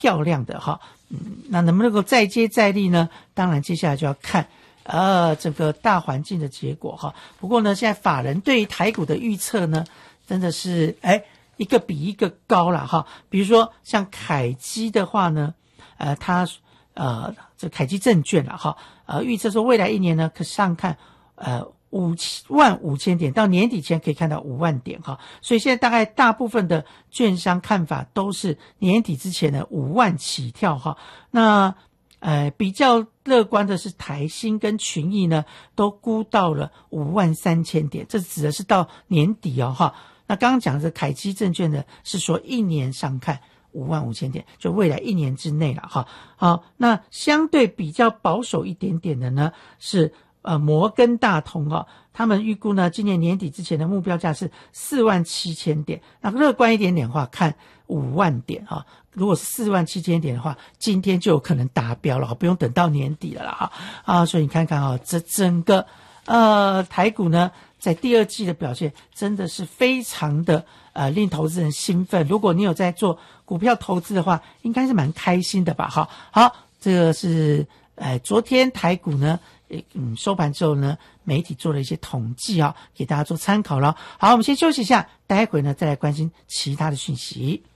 漂亮的哈。那能不能够再接再厉呢？当然接下来就要看这个大环境的结果哈。不过呢，现在法人对于台股的预测呢，真的是一个比一个高了哈。比如说像凯基的话呢，这凯基证券了哈，预测说未来一年呢可上看55000点，到年底前可以看到5万点哈。所以现在大概大部分的券商看法都是年底之前的5万起跳哈。那比较乐观的是台新跟群益呢，都估到了53000点，这指的是到年底哈。那刚刚讲的凯基证券呢，是说一年上看55000点，就未来一年之内了哈。好，那相对比较保守一点点的呢，是摩根大通他们预估呢，今年年底之前的目标价是47000点。那乐观一点点的话，看5万点如果是47000点的话，今天就有可能达标了，不用等到年底了啦所以你看看这整个台股呢，在第二季的表现真的是非常的令投资人兴奋。如果你有在做股票投资的话，应该是蛮开心的吧好，这个是昨天台股呢收盘之后呢，媒体做了一些统计给大家做参考了。好，我们先休息一下，待会呢再来关心其他的讯息。